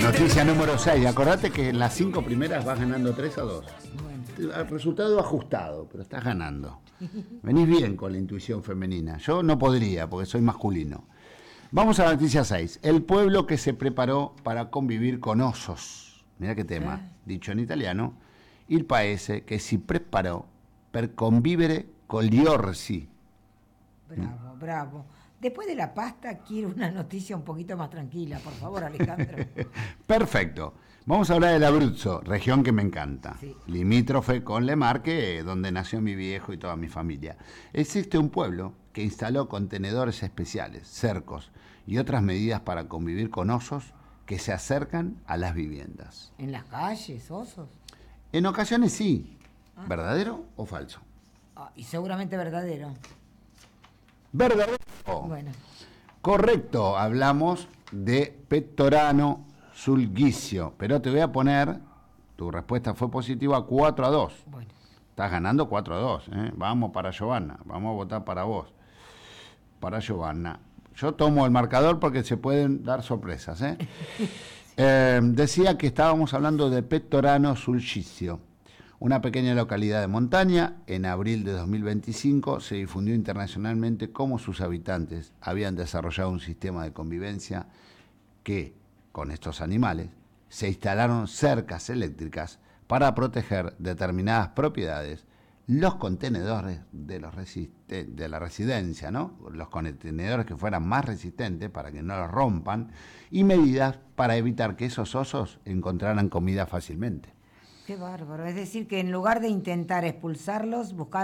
Noticia número 6. Acordate que en las 5 primeras vas ganando 3-2. El resultado ajustado, pero estás ganando. Venís bien con la intuición femenina. Yo no podría, porque soy masculino. Vamos a la noticia 6. El pueblo que se preparó para convivir con osos. Mirá qué tema. Dicho en italiano. Il paese che si preparò per convivere con gli orsi. Bravo, bravo. Después de la pasta quiero una noticia un poquito más tranquila, por favor, Alejandro. Perfecto. Vamos a hablar del Abruzzo, región que me encanta. Sí. Limítrofe con Le Marche, donde nació mi viejo y toda mi familia. Existe un pueblo que instaló contenedores especiales, cercos y otras medidas para convivir con osos que se acercan a las viviendas. ¿En las calles, osos? En ocasiones sí. ¿Verdadero o falso? Y seguramente verdadero. ¿Verdadero? Bueno. Correcto, hablamos de Pettorano Sulgicio, pero te voy a poner, tu respuesta fue positiva, 4-2. Bueno. Estás ganando 4-2, ¿eh? Vamos para Giovanna, vamos a votar para vos. Para Giovanna. Yo tomo el marcador porque se pueden dar sorpresas, ¿eh? Decía que estábamos hablando de Pettorano Sulgicio, una pequeña localidad de montaña. En abril de 2025 se difundió internacionalmente cómo sus habitantes habían desarrollado un sistema de convivencia que, con estos animales, se instalaron cercas eléctricas para proteger determinadas propiedades, los contenedores de la residencia, ¿no? Los contenedores que fueran más resistentes para que no los rompan, y medidas para evitar que esos osos encontraran comida fácilmente. Qué bárbaro. Es decir, que en lugar de intentar expulsarlos, buscar